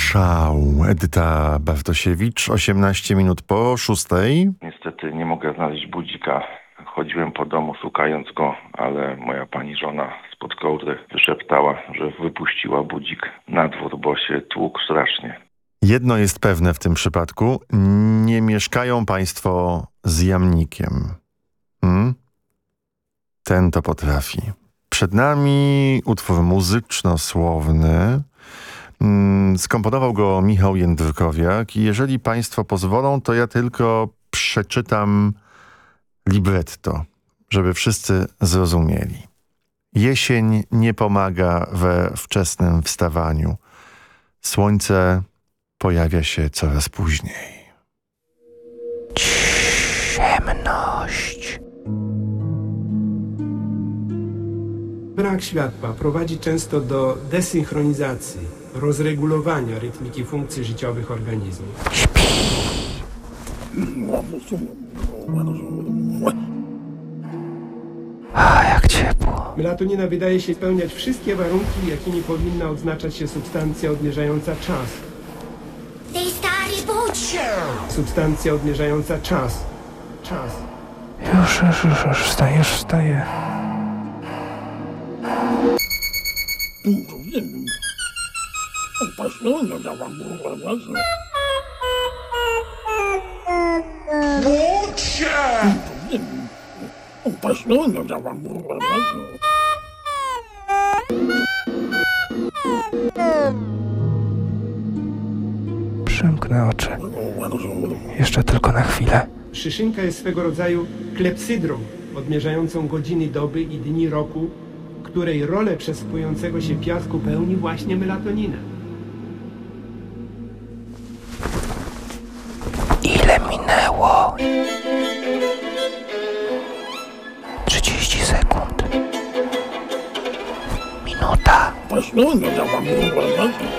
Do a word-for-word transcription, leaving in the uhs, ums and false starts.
Szał. Edyta Bartosiewicz, osiemnaście minut po szóstej. Niestety nie mogę znaleźć budzika. Chodziłem po domu szukając go, ale moja pani żona spod kołdry wyszeptała, że wypuściła budzik na dwór, bo się tłukł strasznie. Jedno jest pewne w tym przypadku. Nie mieszkają państwo z jamnikiem. Hmm? Ten to potrafi. Przed nami utwór muzyczno-słowny. Skomponował go Michał Jędrkowiak i jeżeli państwo pozwolą, to ja tylko przeczytam libretto, żeby wszyscy zrozumieli. Jesień nie pomaga we wczesnym wstawaniu. Słońce pojawia się coraz później. Ciemność. Brak światła prowadzi często do desynchronizacji, rozregulowania rytmiki funkcji życiowych organizmu. Śpi. A, jak ciepło. Melatonina wydaje się spełniać wszystkie warunki, jakimi powinna odznaczać się substancja odmierzająca czas. Ty stary, budź się! Substancja odmierzająca czas. Czas. Już, już, już, już wstaję, już wstaję. Budź się! Przymknę oczy. Jeszcze tylko na chwilę. Szyszynka jest swego rodzaju klepsydrą, odmierzającą godziny doby i dni roku, której rolę przesłuchującego się piasku pełni właśnie melatonina. Ile minęło? trzydzieści sekund. Minuta.